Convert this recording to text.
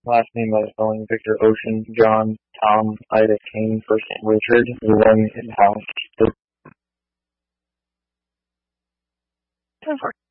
Last name by spelling Victor Ocean, John, Tom, Ida, Kane, first name Richard, one in house.